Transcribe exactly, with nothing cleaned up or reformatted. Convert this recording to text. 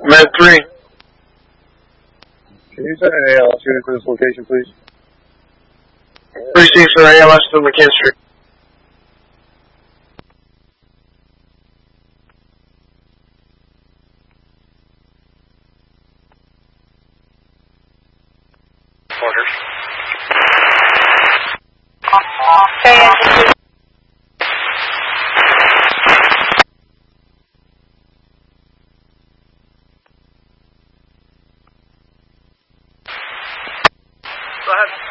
Med three. Can you send an A L S unit to this location, please? Precinct for A L S to McKinnon Street. Order. Okay. Go ahead.